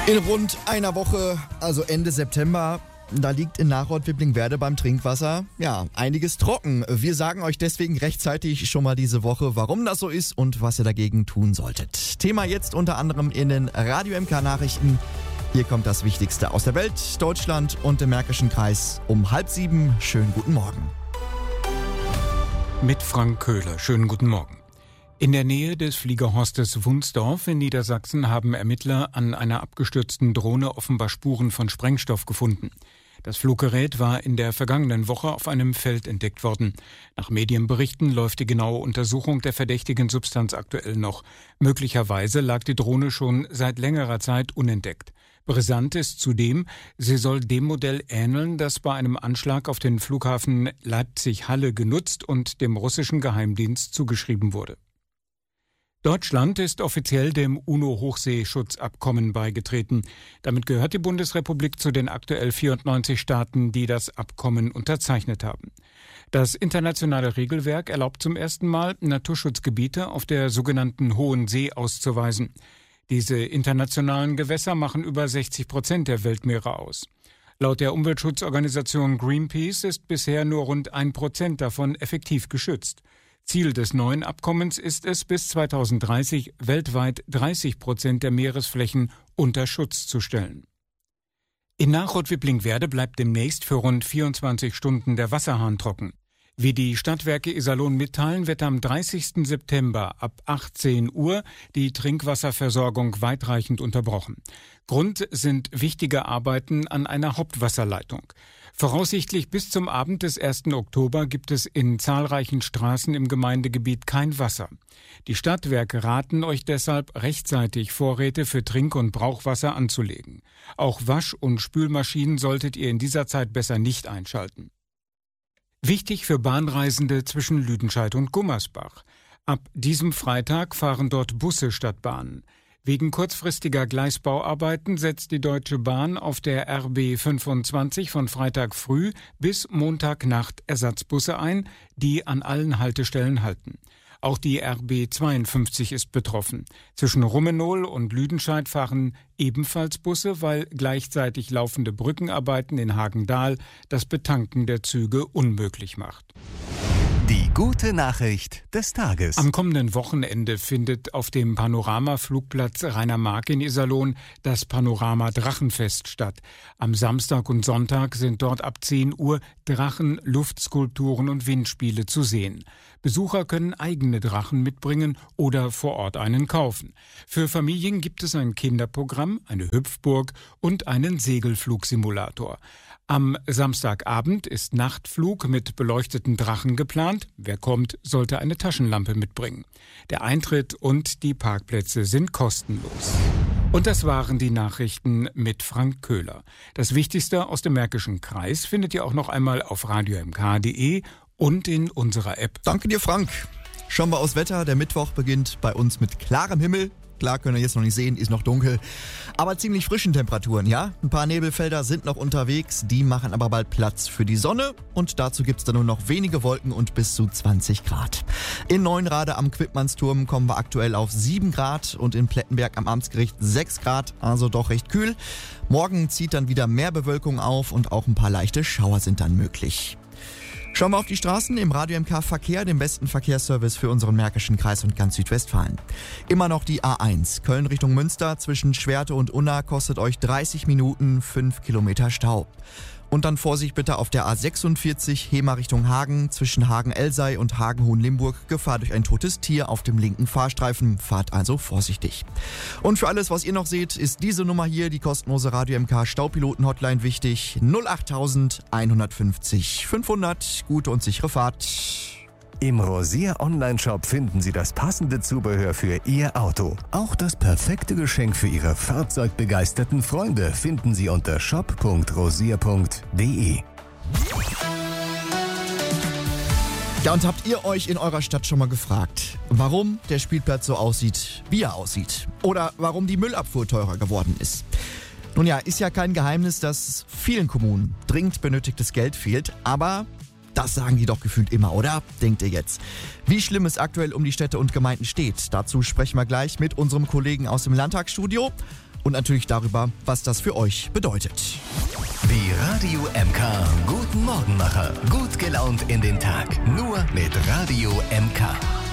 In rund einer Woche, also Ende September, da liegt in Nachort-Wipplingwerde beim Trinkwasser, einiges trocken. Wir sagen euch deswegen rechtzeitig schon mal diese Woche, warum das so ist und was ihr dagegen tun solltet. Thema jetzt unter anderem in den Radio MK Nachrichten. Hier kommt das Wichtigste aus der Welt, Deutschland und dem Märkischen Kreis um 6:30. Schönen guten Morgen. Mit Frank Köhler. Schönen guten Morgen. In der Nähe des Fliegerhorstes Wunsdorf in Niedersachsen haben Ermittler an einer abgestürzten Drohne offenbar Spuren von Sprengstoff gefunden. Das Fluggerät war in der vergangenen Woche auf einem Feld entdeckt worden. Nach Medienberichten läuft die genaue Untersuchung der verdächtigen Substanz aktuell noch. Möglicherweise lag die Drohne schon seit längerer Zeit unentdeckt. Brisant ist zudem, sie soll dem Modell ähneln, das bei einem Anschlag auf den Flughafen Leipzig-Halle genutzt und dem russischen Geheimdienst zugeschrieben wurde. Deutschland ist offiziell dem UNO-Hochseeschutzabkommen beigetreten. Damit gehört die Bundesrepublik zu den aktuell 94 Staaten, die das Abkommen unterzeichnet haben. Das internationale Regelwerk erlaubt zum ersten Mal, Naturschutzgebiete auf der sogenannten Hohen See auszuweisen. Diese internationalen Gewässer machen über 60% der Weltmeere aus. Laut der Umweltschutzorganisation Greenpeace ist bisher nur rund 1% davon effektiv geschützt. Ziel des neuen Abkommens ist es, bis 2030 weltweit 30% der Meeresflächen unter Schutz zu stellen. In Nachort-Wipplingwerde bleibt demnächst für rund 24 Stunden der Wasserhahn trocken. Wie die Stadtwerke Iserlohn mitteilen, wird am 30. September ab 18 Uhr die Trinkwasserversorgung weitreichend unterbrochen. Grund sind wichtige Arbeiten an einer Hauptwasserleitung. Voraussichtlich bis zum Abend des 1. Oktober gibt es in zahlreichen Straßen im Gemeindegebiet kein Wasser. Die Stadtwerke raten euch deshalb, rechtzeitig Vorräte für Trink- und Brauchwasser anzulegen. Auch Wasch- und Spülmaschinen solltet ihr in dieser Zeit besser nicht einschalten. Wichtig für Bahnreisende zwischen Lüdenscheid und Gummersbach. Ab diesem Freitag fahren dort Busse statt Bahnen. Wegen kurzfristiger Gleisbauarbeiten setzt die Deutsche Bahn auf der RB 25 von Freitag früh bis Montagnacht Ersatzbusse ein, die an allen Haltestellen halten. Auch die RB 52 ist betroffen. Zwischen Rummenohl und Lüdenscheid fahren ebenfalls Busse, weil gleichzeitig laufende Brückenarbeiten in Hagendahl das Betanken der Züge unmöglich macht. Die gute Nachricht des Tages. Am kommenden Wochenende findet auf dem Panorama-Flugplatz Rainer-Mark in Iserlohn das Panorama-Drachenfest statt. Am Samstag und Sonntag sind dort ab 10 Uhr Drachen, Luftskulpturen und Windspiele zu sehen. Besucher können eigene Drachen mitbringen oder vor Ort einen kaufen. Für Familien gibt es ein Kinderprogramm, eine Hüpfburg und einen Segelflugsimulator. Am Samstagabend ist Nachtflug mit beleuchteten Drachen geplant. Wer kommt, sollte eine Taschenlampe mitbringen. Der Eintritt und die Parkplätze sind kostenlos. Und das waren die Nachrichten mit Frank Köhler. Das Wichtigste aus dem Märkischen Kreis findet ihr auch noch einmal auf radiomk.de und in unserer App. Danke dir, Frank. Schauen wir aufs Wetter. Der Mittwoch beginnt bei uns mit klarem Himmel. Klar, können wir jetzt noch nicht sehen, ist noch dunkel. Aber ziemlich frischen Temperaturen, ja? Ein paar Nebelfelder sind noch unterwegs, die machen aber bald Platz für die Sonne. Und dazu gibt's dann nur noch wenige Wolken und bis zu 20 Grad. In Neuenrade am Quipmannsturm kommen wir aktuell auf 7 Grad und in Plettenberg am Amtsgericht 6 Grad, also doch recht kühl. Morgen zieht dann wieder mehr Bewölkung auf und auch ein paar leichte Schauer sind dann möglich. Schauen wir auf die Straßen im Radio MK Verkehr, dem besten Verkehrsservice für unseren Märkischen Kreis und ganz Südwestfalen. Immer noch die A1, Köln Richtung Münster zwischen Schwerte und Unna kostet euch 30 Minuten, 5 Kilometer Stau. Und dann Vorsicht bitte auf der A46 Hema Richtung Hagen zwischen Hagen-Elsei und Hagen-Hohenlimburg. Gefahr durch ein totes Tier auf dem linken Fahrstreifen. Fahrt also vorsichtig. Und für alles, was ihr noch seht, ist diese Nummer hier, die kostenlose Radio MK Staupiloten-Hotline wichtig. 08000 150 500. Gute und sichere Fahrt. Im Rosier Online-Shop finden Sie das passende Zubehör für Ihr Auto. Auch das perfekte Geschenk für Ihre fahrzeugbegeisterten Freunde finden Sie unter shop.rosier.de. Ja, und habt ihr euch in eurer Stadt schon mal gefragt, warum der Spielplatz so aussieht, wie er aussieht? Oder warum die Müllabfuhr teurer geworden ist? Nun ja, ist ja kein Geheimnis, dass vielen Kommunen dringend benötigtes Geld fehlt, aber das sagen die doch gefühlt immer, oder? Denkt ihr jetzt. Wie schlimm es aktuell um die Städte und Gemeinden steht, dazu sprechen wir gleich mit unserem Kollegen aus dem Landtagsstudio. und natürlich darüber, was das für euch bedeutet. Die Radio MK Guten Morgenmacher. Gut gelaunt in den Tag. Nur mit Radio MK.